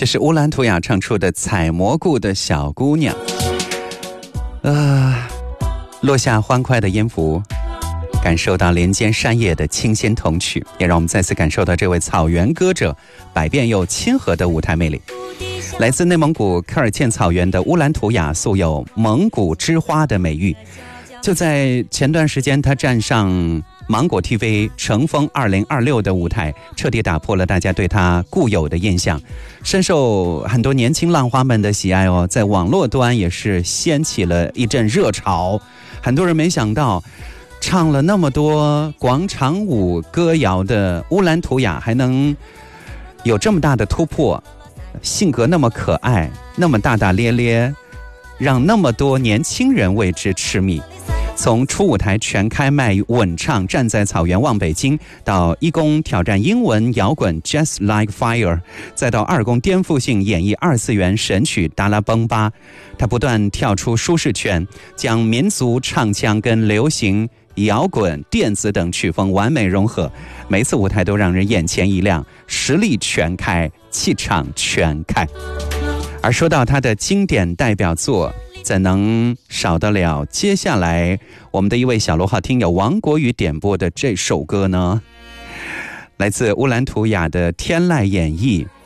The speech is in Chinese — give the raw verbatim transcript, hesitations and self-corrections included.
这是乌兰图雅唱出的《采蘑菇的小姑娘》。呃，落下欢快的音符，感受到连间山野的清新童曲，也让我们再次感受到这位草原歌者百变又亲和的舞台魅力。来自内蒙古科尔沁草原的乌兰图雅素有蒙古之花的美誉，就在前段时间他站上芒果 T V 乘风二零二六的舞台，彻底打破了大家对他固有的印象，深受很多年轻浪花们的喜爱哦。在网络端也是掀起了一阵热潮，很多人没想到唱了那么多广场舞歌谣的乌兰图雅还能有这么大的突破，性格那么可爱，那么大大咧咧，让那么多年轻人为之痴迷。从初舞台全开麦稳唱站在草原望北京，到一公挑战英文摇滚 Just Like Fire， 再到二公颠覆性演绎二次元神曲达拉崩巴，他不断跳出舒适圈，将民族唱腔跟流行摇滚电子等曲风完美融合，每次舞台都让人眼前一亮，实力全开，气场全开。而说到他的经典代表作，怎能少得了接下来我们的一位小罗号听友王国宇点播的这首歌呢？来自乌兰图雅的天籁演绎，